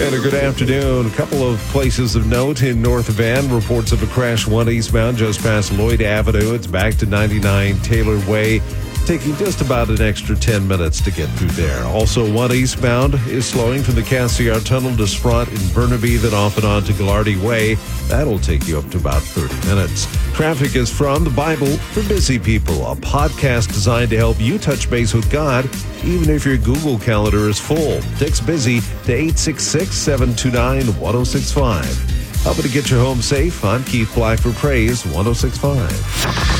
And a good afternoon. A couple of places of note in North Van. Reports of a crash 1 eastbound just past Lloyd Avenue. It's back to 99 Taylor Way, taking just about an extra 10 minutes to get through there. Also, 1 eastbound is slowing from the Cassiar Tunnel to Sprott in Burnaby, then off and on to Gallardi Way. That'll take you up to about 30 minutes. Traffic is from The Bible for Busy People, a podcast designed to help you touch base with God, even if your Google Calendar is full. Text BUSY to 866-729-1065. Helping to get you home safe, I'm Keith Black for Praise 1065.